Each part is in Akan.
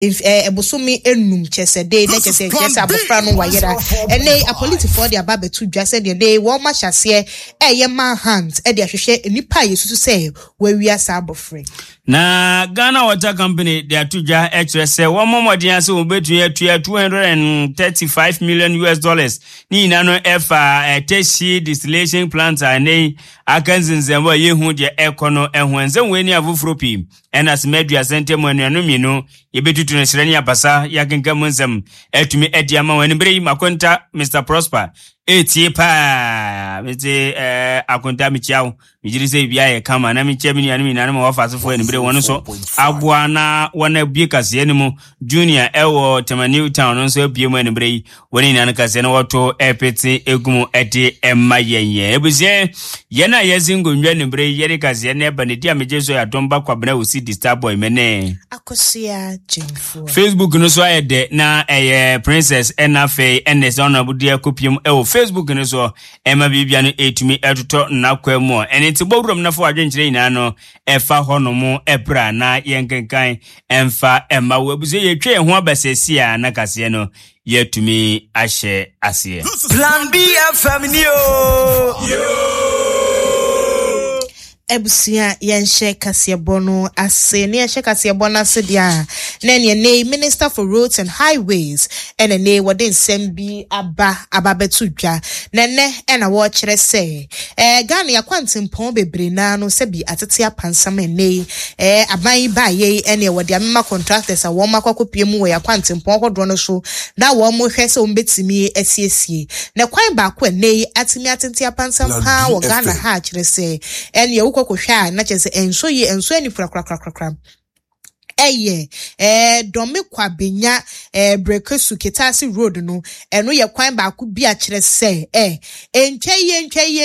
ebosumi enum chese de na chese abofra no wayera ene apolitifoɔ de aba betu dwa se de wo ma hyase eye man hands de ahwehwe nipa yesusu se wawia sa abofre na Ghana Water Company de atudwa ekire se wo momodin ase wo betu atua $235 million ni na no efa teshi distillation plant ane akanzinzembo yehu de ekono ehwenze weni avufropi ena smedua sentemu anuanu minu yebetutu ne sirani apasa yakenka munsem etumi ediama wani bere makonta Mr Prosper etiepa mete akonta michiawo mijiri se bia ye kama na michemi ni animi na ma wafasofo eni bere wono so aboa na wana bie kase eni mu junior ewo Temani Town no so bie mu eni bere woni na kase na woto epeti egumu eti emayenye ebusie ye na yezingo nwa eni bere ye kase na eba ne dia mejeso ya domba kwabena osi disturb boy mene akosia jenfo Facebook no so ayede na princess enafe enes honorable dia kopium ewo Facebook no so ema bibia no etumi etoto na kwemu eni ti bowrum na fo adwenkyere ina no efa honomu ebra na yenkenkan emfa ema webuze yetwe ho abasesia na kase no yetumi ahye ase Plan B FM ebusia yenhye kasebono ase ne yenhye kasebono ase dia na ne Minister for Roads and Highways ene ne wode nsem bi aba betudwa ne na wo kire se Ghana yakwantimpon bebre na no se bi atete apansam ne aban ba ye ene wode amema contractors a wo makokopie mu wo yakwantimpon kodo no so na wo mo hwe se wo betimi asiesie ne kwan ba ko ne atimi atete apansam pa wo Ghana ha kire se ene wo kohwa na chese enso ni krakrakrakrakra domi kwa benya brekesu ketasi road no eno ye kwan ba ku bi a kire se entweye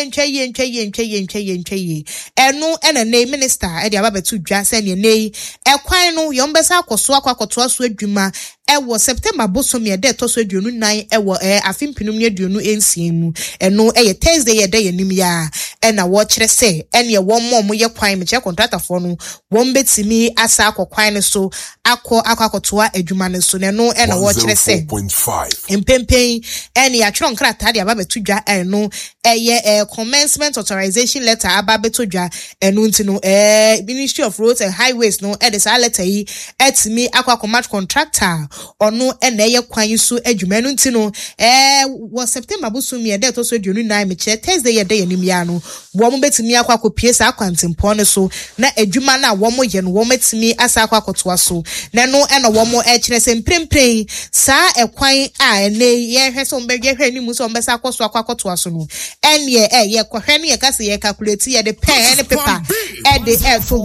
eno ena ne minister e de aba betu dwa se ne kwan no yombesa akoso akwakoto so adwuma ewo September bosom ye de to so aduonu nan ewo afimpinum ne aduonu ensien mu eno ye Thursday ye de yenim ya ena wo kire se ene wo mo ye kwan me che contractor for no wo mbetimi asa akokwan ne so akwakotoa adwuma ne so no ena wo kire se empempen ene ya twron krata de aba betudwa eno commencement authorization letter aba betudwa eno ntino Ministry of Roads and Highways no e de sa letter yi etimi akwakomat contractor ono ena ye kwan so adwuma no ntino wo September bosom ye de to so aduonu nan me che Thursday ye de yenim ya no wo mo betimi akwakopie sa akwantimpon ne so na adwuma na wo mo ye no wo metimi asa akwakotoa so neno ena wo mo kire se mprempren sa ekwan a ene ye hwe so mbegye hwe ni mu so mbesa akoso akwakotoa so no ene ye kohwe ne ye kase ye calculate ye de pen paper e de to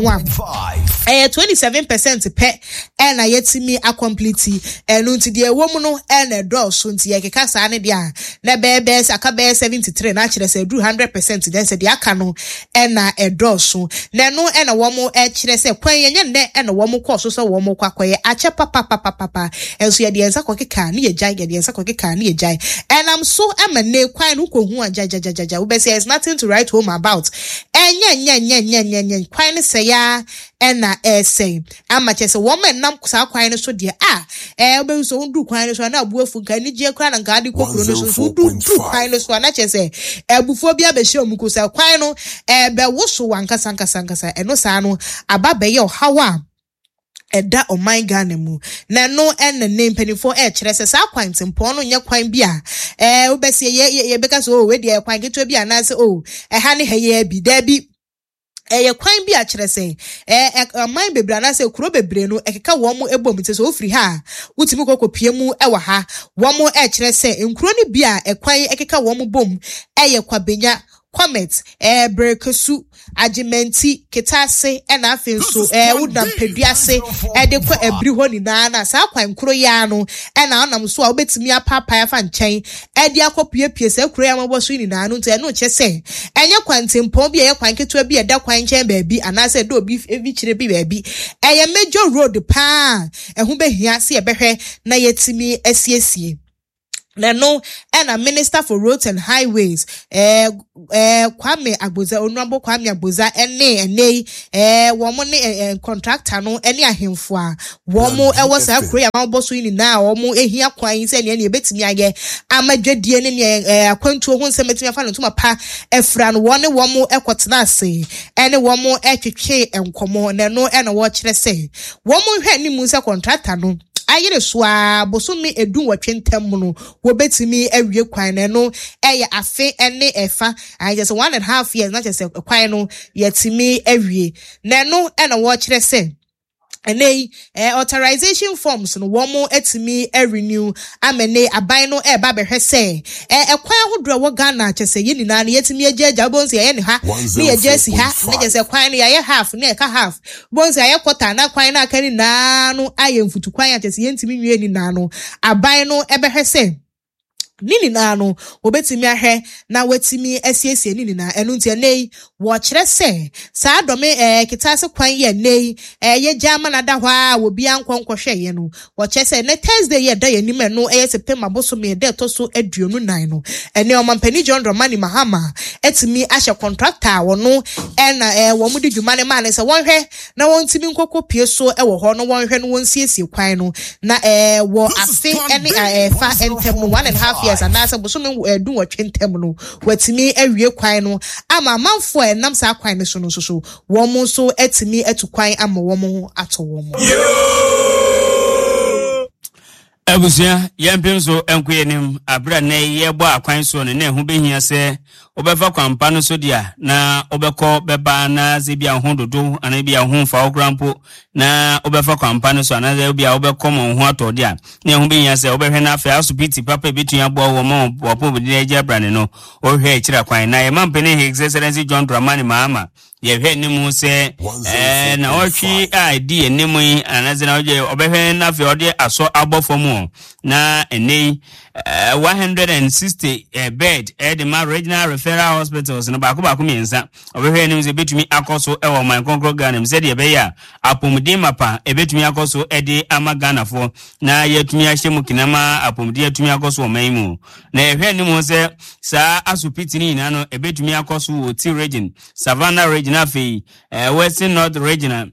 27% pe ena yetimi accomplete enu nti de wo mu no ena do so nti ye keka sa ne dia na bebe aka be 73 na kire se 100% den se de aka no ena edo so neno ena wo mo kire se kwan ye ne ena wo mo koso so wo mo kwakoye ache papa enso ye de ensa kokeka ne ye jai ye de ensa kokeka ne ye jai enam so amane kwan no kohu ajajajaja we be say there's nothing to write home about enya kwan ne se ya ena say amache se wo men nam kusa kwan ne so de obe so ndu kwan ne so na abuafu nka ni je kra na nka ade kokoro ne so ndu kwan ne so na che se ebufo bia be hye omukusa kwan no be woso wankasa eno sa no ababe ye hawa eda oman Ghana mu na no ene ne mpanifo kire se sa kwantimpon no nya kwan bia obese ye beka so we de kwan keto bia na se ha ne heye bi da bi kwan bi a kire se oman bebra na se kuro bebre no ekeka wo mo ebom te so ofri ha wutimi kokopie mu ewa ha wo mo kire se nkuro ni bia kwan ekeka wo mo bom kwa benya Comet brekesu agimenti ketase ena afenso wudam peduase de kwa ebri ho ni na sa kwan kro ya no ena onam so a obetimi apapa ya fa nchen de akopie se kro ya mabo so ni na no nte no che se enye kwantimpon bi ye kwan ketua bi da kwan nchen ba bi anase do bi evi kire bi ba bi eye major road pa ehun behia se ye behwe na yetimi asiesie Neno and a minister for roads and highways Kwame Agboza Honorable Kwame Agboza ene woman contractor no ene ahemfo womo e was a prayer ambo so ni na womo ehia kwan se ne betimi age amadwadie ne akwantu ho nsemetimi afa no tuma pa efra no wone womo ekotena ase ene womo etwetwe enkomo neno ene wo kire se womo hwe ni mu se contractor no ayere soa bosumi edu watwentem no wo betimi awie kwan no eye afe ene efa I just 1.5 years not just kwan no yetimi awie neno ene wo kire se ene authorization forms no womo etimi renew amene aban no ba behwe se kwan hodro wo Ghana chese yini na yetimi ajaja bonse ye ne ha ne yejesi ha ne jese kwan no ye half ne ka half bonse ye quarter na kwan na aka ni na no aye mfutu kwan chese yentimi nwie ni na no aban no behwe se nini na no obetimi ahwe na wetimi asiesie nini na enu ntia nei wo kire se saa dome kitase kwan ye nei ye jama na da hwa obi ankonkohwe ye no wo kire se ne Thursday ye da ye nim no September bosomi de to so aduonu nan no ene omampani John Dramani Mahama etimi ahye contractor wo no na wo mudi dwuma ne ma ne se wonhwe na wontimi nkokọ pie so wo ho no wonhwe no wonsiesie kwan no na wo afe ene fa entem no 1.5 years and nasa bosome du watwentem no watimi awie kwan no ama manfo enam sa kwan ne so no so wo mo so etimi etu kwan ama wo mo ato wo mo abusia yempem so enkoyenim abra na yebo akwan so ne hu behia se obefa kwampa no so dia na obekọ beba na zebia ho dodo ana bia ho fa okrampo na obefa kwampa no so ana zebia obekọ mo ho atode a ne hu behia se obehwe na afa asopiti papa betua bo wo mo wopo bidi eje abra ne no ohwe akira kwan na ye mampene His Excellency John Dramani Mahama ye hwe ni mu se na otwi ID enimu anaze na oje obehwe na afa ode aso abofo na ene 160 bed the regional referral hospitals no baako miensa obehwe nim se betumi akoso e wo man konkro Ghana m se de be ya apomudin mapa e betumi akoso e de ama Ghana fo na yetumi ahyemu kinama apomudin atumi akoso man mu na ehwe nim se sa asupiti ni na no e betumi akoso wo T region Savannah regional fe Western North regional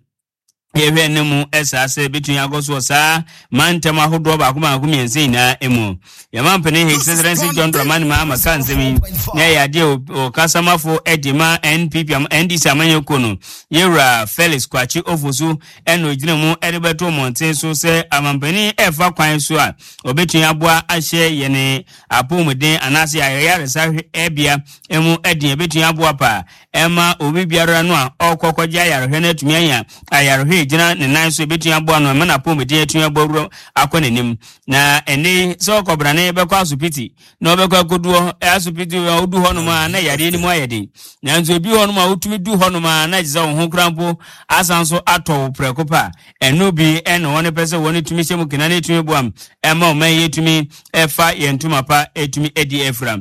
yewe nemu esase between agoso sa mantema hodo ba kuma miense na emu yamampene His Excellency John Dramani Mahama kansemi na yade o kasamafo edima NPP NDC amanyokono yera Felix Kwachi ofosu eno ginemu erebeto monten so se amampene efa kwan so a obetun aboa ahye yene apomuden anase ayare sa ebia emu edin betun aboa pa ema obi biara no a okokogya ayare na tumi anya ayare gina ne nan so betu abo no na pomedi atu abo akwanenim na ene so kobra ne be kwa asupiti na obekwa koduo asupiti odu ho no ma na yare ni mu ayede na nzo bi ho no ma otumi du ho no ma na giza wo ho krampo asanso ato prekopa eno bi eno woni pese woni tumi hyemu kina ne tumi boam ema o man yetumi efa yentuma pa etumi edi efram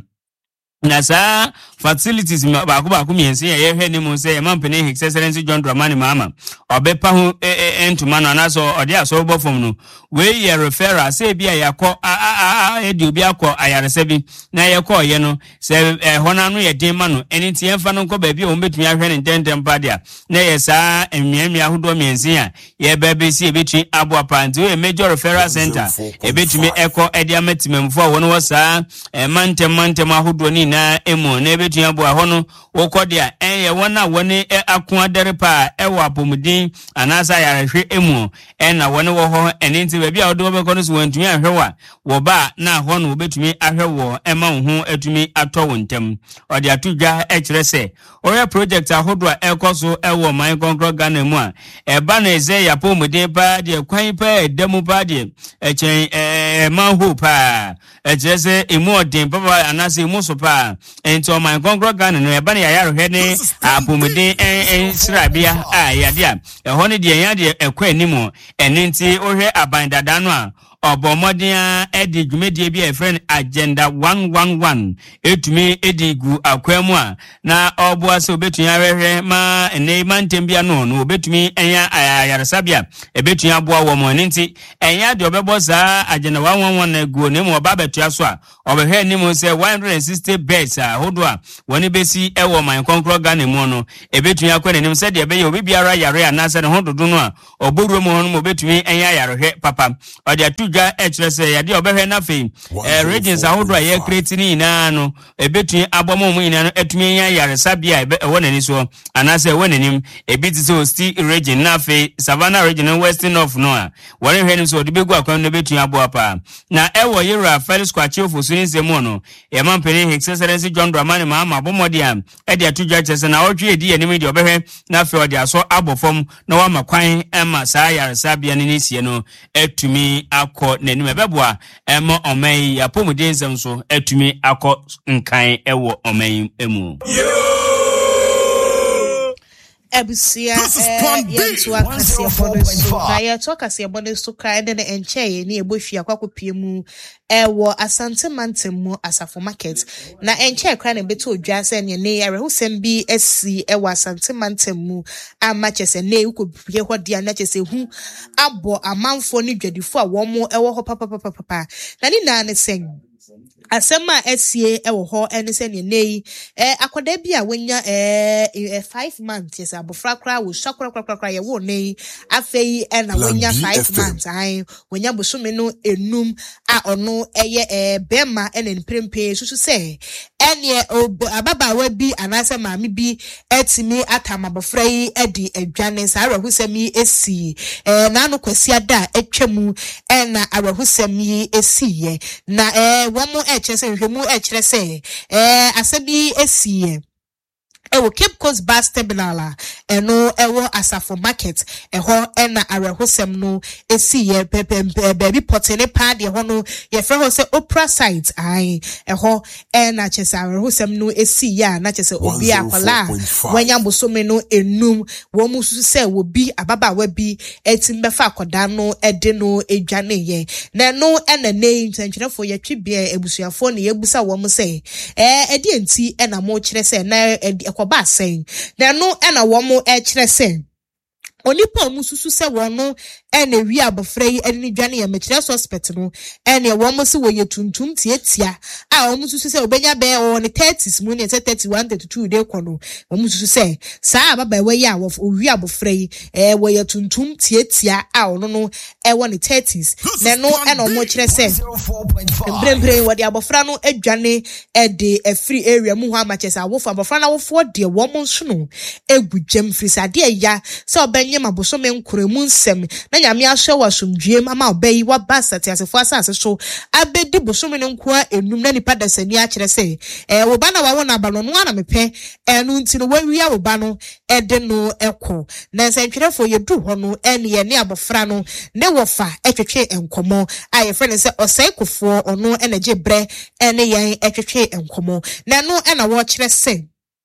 na sa facilities baako miense ye hwe ni mu se mampene His Excellency John Dramani Mahama obepa hu entuma no anaso ode aso bofom no we ye referral se bia yakọ edi obi akọ ayarese bi na yakọ ye no se hona no ye den ma no eni tie mfa no nkọ ba bi o betumi ahwe ne ntendem pa dia na ye sa emiamia hodo miense a ye bebe si ebetui abo apant we major referral center ebetumi ekọ edi amatimemfo wono wo sa mantem ahodo ni na emu na ebetu ya bo ahono wokode a enye wona woni akon adere pa ewo apomudin anasa yarehwe emu na woni wo ho ene nti ba bia odo beko no so wantumi ahwewa wo ba na ahono obetumi ahwewo ema ho atumi atọ wontem ode atudwa ekire se oya project ahodo a ekoso ewo man konkro Ghana mu a eba na eze ya apomudin pa de kwan pa edemu pa de echen manho pa ekire se emu odin papa anasa emu so pa ento man konkro Ghana no eba na yare ne apomudin srabia yade a ho ne de yan de ekwa animu ene nti ohwe aban dada no a obomodia edi dwumedie bi a friend agenda 111 etumi edigu akwemu a na oboa se obetumi ahwehwe ma ene mantembia no obetumi enya ayaresabia ebetumi aboa wo mo nti enya de obebo za agenda 111 na egu ne mo oba betua so a obehwe ni mo se 160 beds a hodo a woni besi ewo man konkro Ghana mu no ebetumi akwa nim se de ebe ye obi biara yare anase ne hododo no a oboduro mu no mo betumi enya yarehwe papa ode atudwa ekire se yade obehwe na fe regions ahodo a ye create ni na no ebetumi abomo mu ina no etumi enya yaresabia ewo nani so anase ewo nanim ebiti so sti region na fe Savannah region western of no a wore hwe ni so de begu akwan no betumi abo pa na ewo yera Felix Kwachi ofosu ni semu no e mampeni His Excellency John Dramani Mahama bomodi am e de atudwa chese na odwe edi anim de obehwe na fe ode aso abofom na wa makwan ema saa yaresabia ni nisie no etumi akọ nanim ebeboa ema oman yapomuden nsem so etumi akọ nkan ewo oman emu Ebusia yentu akasi abono so kaya to akasi abono so kaya de enche ni ebohwi akwakopie mu ewo Asante Mantemu Asafo Market na enche kra na beto odwa se ne arehusem bi esi ewo Asante Mantemu amachese ne ukopie hodi na chese hu abo amanfo ni dwadifo a wo mo ewo ho papa na ni na ne sen asema esie ewo ho ene se ne nei akoda bi a wonya 5 months yes abofra kra wo shakra ye wo nei afei na wonya 5 months ai wonya bosome no enum a ono eye bema ene nprempe susu se ene ababa wa bi anase maami bi etimi atamabofra yi edi adwane sa arahusemi esi na no kwasi ada etwemu na arahusemi esi ye na womo echese nhwemu echirese asabi esi ewo Cape Coast Bus Terminal eno ewo Asafo Market eho na arehosem no esi ye baby potene pad ye ho no ye frɛ ho se Opera site ai eho na chese arehosem no esi ya na chese obi akola wanya bosome no enum wo mu susu se wo bi ababa wa bi etimbefa akoda no ede no edwane ye na no na nei ntwentwerefo ye twebia ebusuafo ne yebusa wo mu se edi enti na mo kire se na koba sen na no na wo mo kire se onipa mu susu se wono ene wi abofra yi ene dwane ya mekire suspect no ene wo mo se wo ye tuntum tietia a wo mu susu se obenya be o ne 30s mu ne 31 32 de kono wo mu susu se saa baba we ya wo wi abofra yi wo ye tuntum tietia a ono no wo ne 30s na no ene wo mo kire se brembre wo de abofra no adwane de free area mu ho amachesa awofo abofra na wofo de wo mo nso no egudwem frisade ya se obenye mabosome nkoremu nsem na nyame ahwe wasomdwem ama obayi wa basati asefo asase so abedi bosome nkoa enum na nipa dasani a kire se wo ba na wawo na ba no no ana mepe enu nti no wawia wo ba no ede no ekọ na nsentwerefo yedu ho no ene ye ne abofra no ne wofa etwetwe enkomo a ye frene se osaikofo ono energy bre ene yen etwetwe enkomo na no ena wo kire se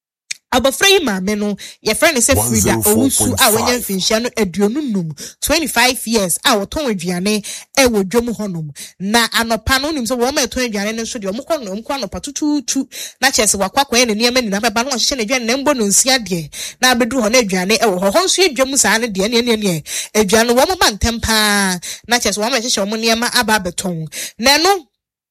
abofra yi maame no ye friend say Frida Owusu a wanya mfinhia no aduonunum 25 years a woton aduane wo dwom honom na anopa no nim so wo ma eton aduane no so de omkọ no omkọ anopa tututu na chese wakwakwa ye ne niam ni na baba no hye ne aduane na mbo no nsia de na abedu ho na aduane wo ho nso adwom saa ne de ne aduane wo mo ba ntempa na chese wo ma hye wo mo niam aba beton na no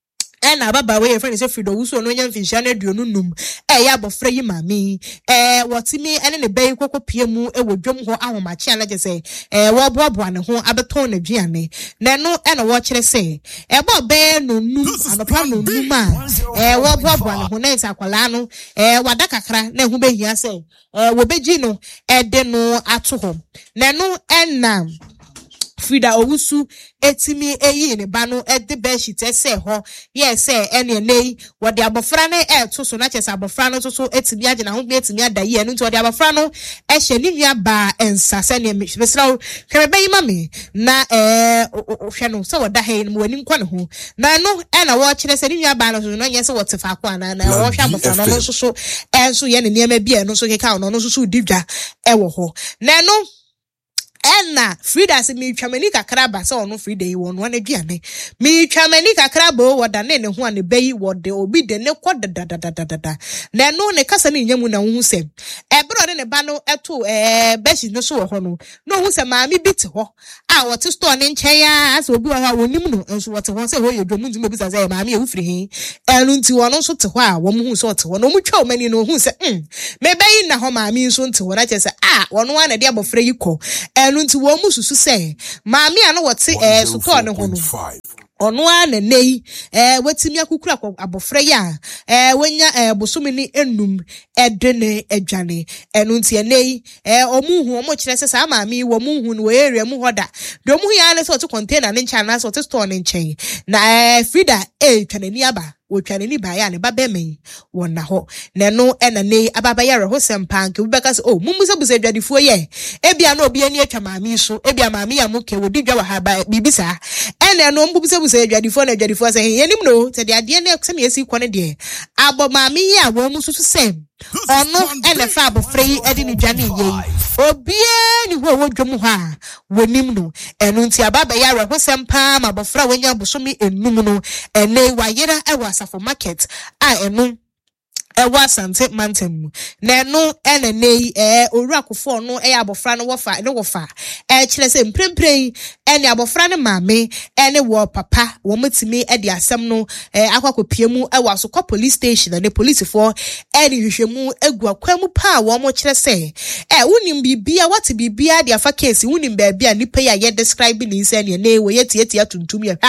ena baba we friend say Frida Owusu no nya mfinhia na aduonunum ya abofra yi maame wotimi ene ne bayi kokopie mu wo dwom ho ahomache na jese wo boaboa ne ho abeton na duane na no ena wo kire se ebo be no num anopa no num a wo boaboa ne ho na isa kwala no wada kakra na hu behia se wo beji no ede no ato ho na no ena Frida Owusu etimi eyi ne ba no ede be shite se ho yes ene nei wo de abofra ne to so na chese abofra no so etimi age na ho be etimi adayi enu nti wo de abofra no hye ni nua ba ensa se ne mesra hwebe yi mame na hwe no so wo da he no wani nkwa ne ho na no ena wo kire se ni nua ba no so no nyese wo tefa kwa na wo hwe abofra no so enso ye ne niam bi enu so keka no so so didwa wo ho na no Enna Frida se mi twamani kakra ba se ono Frida yi won wan aduane mi twamani kakra bo wodane ne ho ane bayi wode obi de ne kɔ dadadadada na no ne kasa ne nyamu na hu se ebro ne ba no eto beshi no so ho no no hu se maami bi te ho a wote store ne nchen ya ase obi wa wonim no nso wote ho se ho ye dwomu nzimo bi sa se maami e hu firi hin enu nti wono so te ho a wo mu hu so te ho no mu twa omani no hu se me bayi na ho maami nso nte ho na che se wono wa na de abofra yi kɔ nti wo mususu se maami ano wote sutɔ ne ho no ono a na nei watimi akukura abofra ya wenya bosome ni enum edene adwane enu nti nei omuhu omo kire se sa maami wo muhu no area mu hoda do mu ya ne so to container ne ncha na so to store ne nchen na Frida twanani aba wotwanani ba ya ne ba be men wona ho na no ena nei ababa ya reho sempa nke bibeka se mumusa busa adwadifo ye ebia na obi ani atwa maami so ebia maami ya muke wodi dwa wa ha ba bibisa ena no mbubusa busa adwadifo na adwadifo se yenim no te de ade na se me esi kɔ ne de abo maami ya wo mususu se ono ena fa abofra yi edi ni dwane ye obie ni ho wodwom ha wonim no enu nti ababa ya reho sempa ma abofra wenya bosomi enum no ene wayera ewa for market enu ewa sante mantem na no ene nei oru akofo no abofra no wofa kire se mprempren ene abofra no maame ene wo papa wo metimi de asem no akwakopiemu ewa so ko police station na police for ene hwehwemu egu akwamu pa wo mo kire se wonim bibia wate bibia de afa case wonim ba bia nipa ya ye describe ni se ne nei wo yetiatia tuntum ye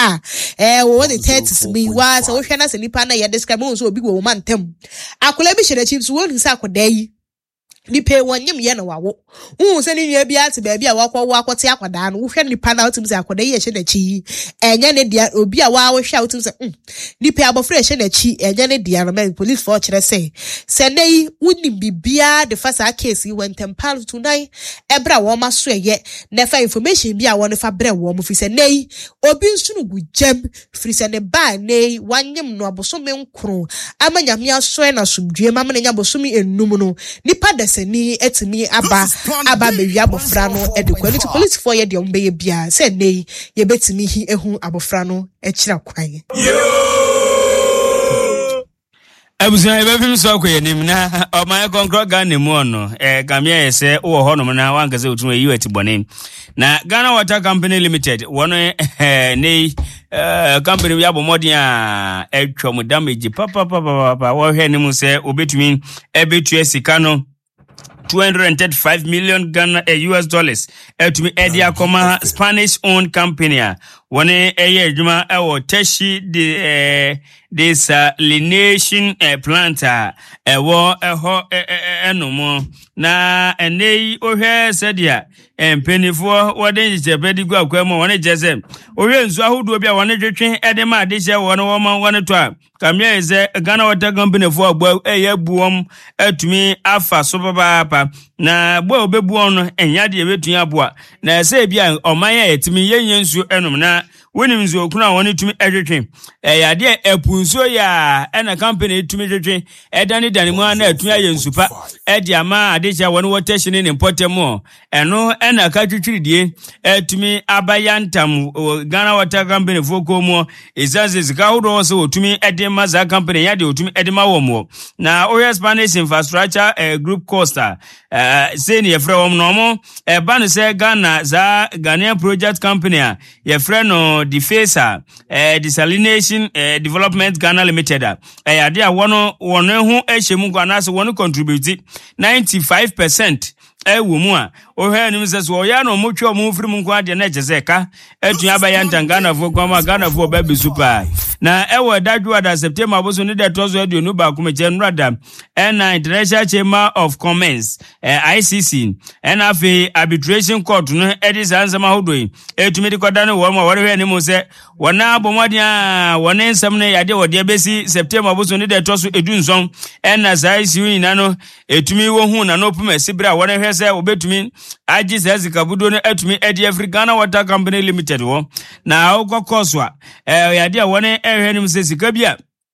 wo the 30s bi wa so hwe na se nipa na ye describe wo so obi wo mantem akola bi hye chips won nsa akoda yi nipa wonyem ye na wawo se ni nua bi ate ba bi a wakwo akote akoda no wo hwe nipa na otum se akoda yi hye na chi enye ne dia obi a wa wo hwe otum se nipa abofra hye na chi enye ne dia no police for kire se nei woni bibia de fasa case yi wentem pal tonight ebra wo ma so ye na fa information bi a wo ne fa bre wo mo fi se nei obi nsunu gujam firi se ne ba nei wanyem no aboso me nkro amanyame aso na sumdue ma me nya boso mi enum no nipa seni etimi aba bewi abofra no edekwa to police for ye de ombeye bia se nei ye betimi hi ehu abofra no ekira kwan abusan ebe fim so akoye nim na o my konkro Ghana mu ono kamia yese wo ho no na wankase otun yi wetibone na Ghana Water Company Limited wono nei company bi abomodin a etwom damage papa wo hwe nim se obetumi ebetu esika no 235 million Ghana US dollars to me Edia Koma Spanish owned company one adwuma ewo Teshi desalination plant ewo eho enomo na enei ohwe sedia empenifo woden jebedi gu akwamo wone jese ohwe nsu ahodo bia wone twetwe edema adehye wone woma wone to a kamia eze Ghana Water Company fo agbo buom atumi afa so baba na bo obebuon no enya de ebetun aboa na ese bia oman ya etimi yenye nsu enom na wonim nsu okuna wone tumi edwetwe ya de epunso ya ena company tumi twetwe edane dane mu na atun aye nsupa edi ama adehye wone water shine ne potemo eno ena ka twitwiridie etumi abayantam Ghana Water Company fo komo ezaze zika hodo so otumi edema za company ya de otumi edema womo na Oya Spanish Infrastructure Group Costa seni ye frɛ wom no mo ba no sɛ Ghana za Ghanaian Project Company ye frɛ no Defesa Desalination Development Ghana Limited ya de a wono hu ehyemu Ghana so wono contribute 95% ewo mu a ohwe anim se so ya no motwe o mu firi mu nko ade na ejezeka etu abaya ntangana fo kwama Ghana fo ba bi super na ewo dadwa da September aboso ne de tozo aduonu ba kuma je nrada na International Chamber of Commerce ICC na afi arbitration court no edi sansama hodo etu me de koda no wo ma wore hwe anim se wona abomwade a wona nsam ne yade wode besi September aboso ne de tozo edunson na sai siwi na no etumi wo hu na no puma sibra wona hwe se obetumi aji sezi kabudo no etumi edi Ghana Water Company Limited wo na okokoswa ya dia wone ehwe nim se sika bia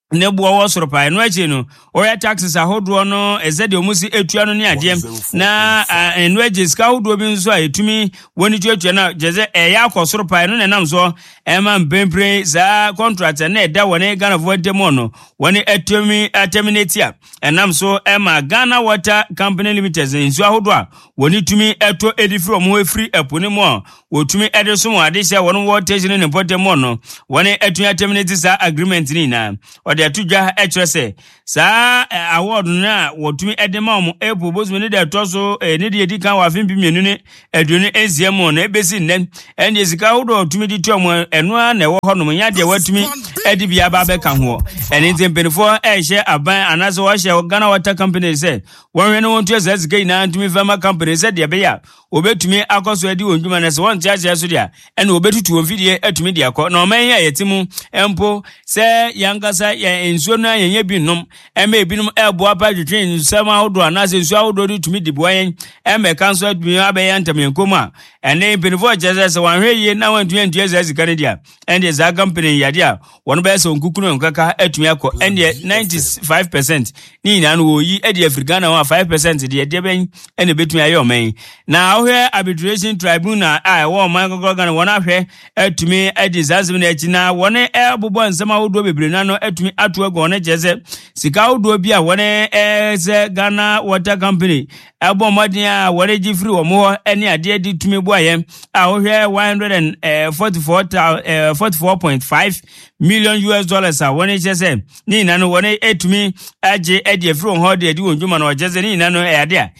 Nebuo was ropa no achi no oya taxes ahodo no ezede omusi etua no ne adiem na enwages ka ahodo bi nso a etumi woni tuatua na jeze eya akosoro pa no nenam so ema mpempre za contract na eda woni Ghana Water no woni etumi terminate a enam so ema Ghana Water Company Limited nso ahodo a woni tumi eto edifri omo efri eponi mo wotumi ede so mo ade sia woni water station ne potemo no woni etumi terminate za agreement ni na de atudwa echrese sa award na wotumi edema omo epo bozu ne de toso ne de edikan wa fimpi mienu ne aduone eziam na ebesi nne ende sika wodo otumi di tuam eno a na ewo ho no nya de watumi edi bia ba beka ho ene ntempenfo ehye aban anaso wo hye Ghana Water Company se wonwe ne wontu ezazika ina ntumi fama company se de be ya obetumi akoso edi wonjuma na se won tiaje so dia ene obetutu wonfidie atumi de akọ na oman ya yetimu empo se yankasa ensuo na yenye binom eme ebinom eboa pa twetwe nsama ahodo anase nsuo ahodo di tumi diboa yen eme kanso adumi abeya ntamyenkom a ene benefo jese se wanhwe ye na wantu antu ezazika ne dia ende za company yade a wono be se onkukunu nkaka atumi akọ ende 95% ni na no oyi edi Africa na 5% de ben ene betumi ayo men na ohwe arbitration tribunal a wo man Ghana wona hwe atumi edi zazim na echi na wone ebobo nsama ahodo bebre na no atumi atu ago ne jeze sika ahodo bi a wone ze Ghana Water Company abo modin a wone gifri wo mo ene ade di tumi bo aye a ohwe 144.5 million US dollars a wone jeze ni na no wone etumi age edi efri ho de edi wonjuma no jeze ni na no ade a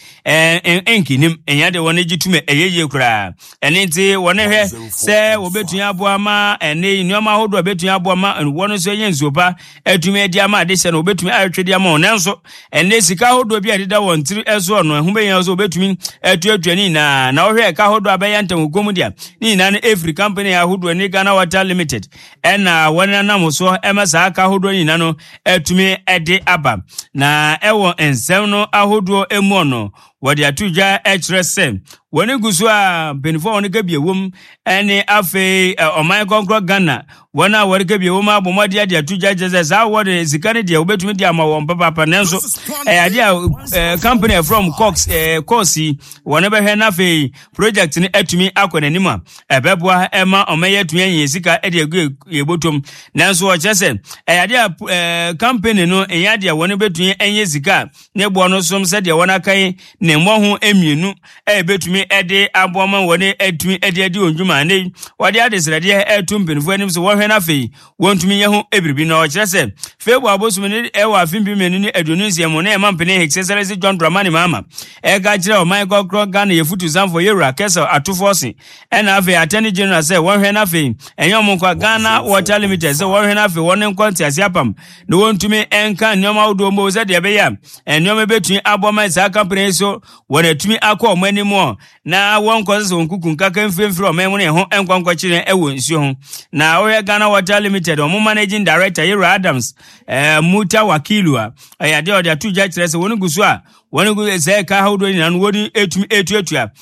enkinim enya de wone gitume eyeye kura ene nti wone hwe se obetunya abo ama ene nneoma ahodo obetunya abo ama wone so yen nsopa etumi edi ama ade se no obetumi atwedi ama onenso ene sika ahodo bi adeda won tiri eso no ehumbe yen so obetumi atuatuani na ohwe ka ahodo abeya ntamukom dia ni na every company ahodo ni Ghana Water Limited ena wona namuso emasa aka ahodo ni na no etumi ede aba na ewo ensem no ahodo emu no wodi atudwa echrese woni gusu a benefo woni ka biewom ene afe oman konkro Ghana wona wori ka biewom abomodi ade atudwa jeze za wodi zikane de obetumi de ama won papa nenso ade company from Cox Kosi woni be hwe na afe project ni atumi akonanima ebeboa ema omeye tumi yin sika ade egu yebotom nenso o chese ade company no eyade woni betumi enye sika ne bo no som se de wona kan ne mohu emienu betumi ede aboma woni etumi ede onjuma ne wode adesrade etum penfo anim so wohwe na fei wontumi yehu ebiribi na o kyerese febu abosum ne ewa afimbi menu ne adonunsiam ne emampene hexerese John Dramani mama ga kire o Michael Krog Ghana yefutu zamfo yewura kesa atofosi ena afei attorney general se wohwe na fei enyom kwa Ghana Water Limited se wohwe na fei woni nkwante asiapam ne wontumi enka nyoma wodo mbo se de be ya enyom betumi aboma za company so wona tumi akọ omanimo na wonko se wonkuku nkaka mfemfiri omanimo ne ho enkwankwa kire ewo nsuo ho na oye Ghana Water Limited omo managing director Yero Adams Muta Wakilua ayade ode atudwa kire se woni gusu a woni gu se ka hawdo ni na woni etumi etuatua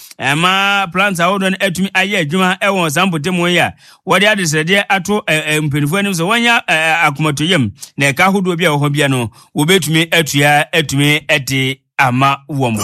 ma plants hawdo ni etumi aye adwuma ewo sampotemo ya wode adesede ato mpenifo anim so wonya akomatoyem na ka hawdo bia wo ho bia no wo betumi atua etumi ete ama womo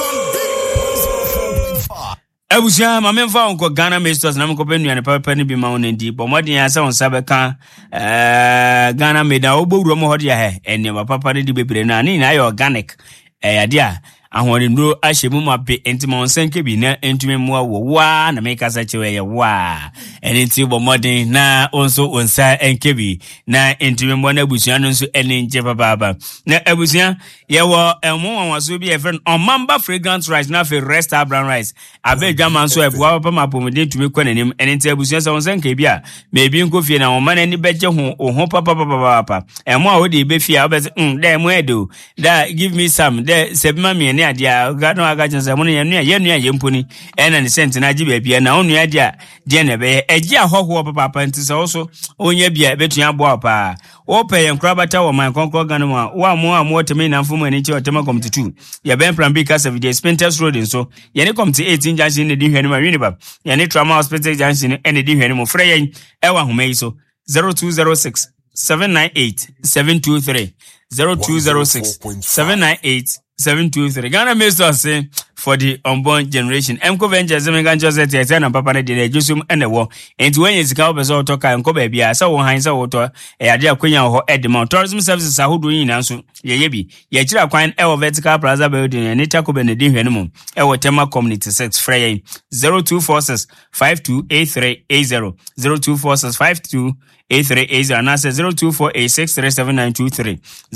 Abusia mamemfa onko Ghana Masters na mko penu ya papa ni bima onendi bomodi ya sa onsabe kan Ghana meda obowuro mo hodi ya he ene papa ni di bebre na ni na ya organic dia ahwoni nduro ahyemu mape entima onsenke bi na entumi muwa wo na meka sa chewe ya wa ene ti bomodi na onso onsa enkebi na entumi muwa na abusia no nso ene nje papa na abusia yewo emu wanwaso bi efren omamba fragrance rice na fe resta brown rice abedwa manso ebuwa papa mapomode tumi kwanenim ene ti abusia sa onsenke bi a mebi nkofie na omana ni beje ho papa emu a wodi be a obese da emu edo da give me some da sebima me adia gano aga chensa munu yenua yemponi ena ni sent na gibe bia na onua dia de na be eji ahoho papa ntisa oso onya bia betua abo pa wo pe yenkrabata wo man konkro gano ma wa mo otemi na mfumu eni chi otema committee 2 ya ben plan B kasa video Spenters Road so ye ne committee 18 junction ne di hwani ma Winneba ye ne trauma hospital junction ene di hwani mo frɛ yen ewa homa yi so 0206 798-723. 0206-798-723. Ghana Mr. say for the unborn generation. Mko Ventures Zemegan Joseph Yetana Papa de Jusum and the war. And when it's cow bezo toka and kobe bia, so Heinz water, a idea queen or Edmont. Tourism services are who doing answer. Yebi, Yachira Quine, our vertical plaza building, and Nitaco Benedin Venemo, our Tema community sex frey 0246-528380. 0246-528380 and answer 0248637923.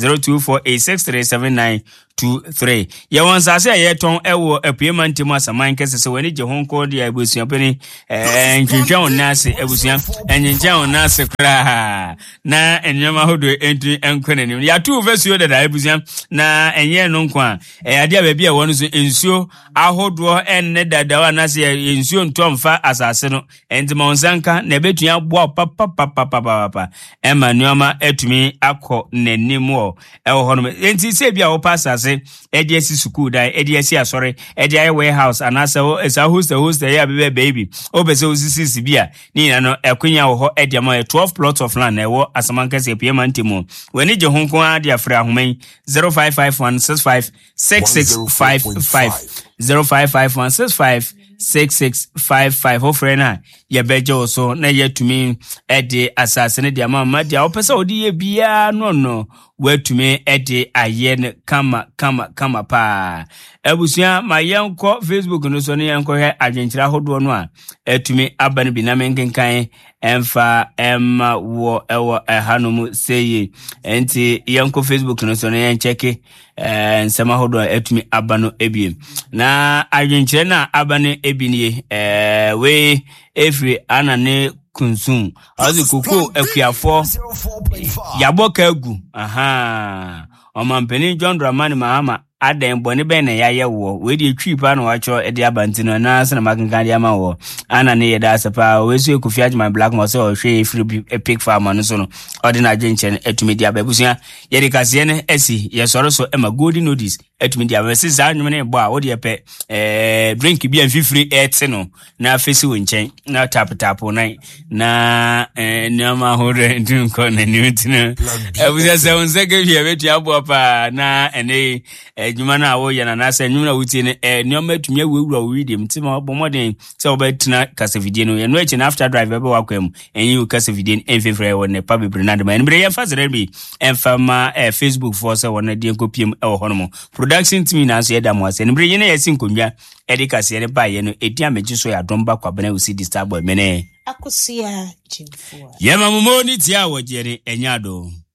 0248637923. Yawan say yeton ewo apueman timu asaman kese se wani je honko de abusuan pani ntwetwa onase abusuan enyenja onase kra na enyama hodo entu enkonanim ya tu versuo de abusuan na enye no nkwa ade abia wonu so ensuo ahodo enne dadawa na se ensuo ntomfa asase no entima onsanka na betua bo papa emanuama etumi akọ nanimo ewo hono enti se bia wo pasase edi esi school dai edi esi asore edi aye warehouse anasa esa host ya bebe baby obese osisi bia ni na no ekwenya wo ho edi ama 12 plots of land ewo asamanka se pema ntimo weni je honko ade afra homen 0551656655 0551656655 ofrena ye beje oso na yetumi edi asase de ama madia opese odi ye bia no wetumi edi ayen kama pa ebusia mayenko Facebook no so ne yenko he agyenkyira hodo no a etumi abane bi na menkenkan emfa emma wo ewo hanom seye enti yenko Facebook no so ne yencheke nsema hodo etumi abano ebiem na agyenkyira na abane ebinie we every anane kunsum azi koko akuafo yaboka agu omampeni John Dramani Mahama adan bone be na yaye wo we di twipa na wacho e di abantino na sana makankan di ama wo ana ne yeda asepa we so ekufi agman black mo so hwe free epic farmer no so no ordinary genchen etumi di ababusia ye di kase ne esi ye soro so ema golden notice etumi di abese za nwum ne bo a wo di pe drink bi anfifiri ete no na fesi wo nchen na tap nai na nyama hore ndun ko na niwtino ebusia se wonseke bi abetu abo pa na ene edwuma na wo yana na se nwum na wuti ne nyoma atumi awura wo reading mtima bomoden se obetina kase video no ye no echi na after drive ebe wakwam enyi kase video enfefre wo ne pa bebre na de man bre ye fa zere bi enfama Facebook for se wona de kopiem e wo hono production team na so ye da mo ase ne bre ye na ye sinkonwa edi kase ye ba ye no edi ameji so ya domba kwabana usi disturb mene akosia jimfo ye mamumo ni tia wo jere enyado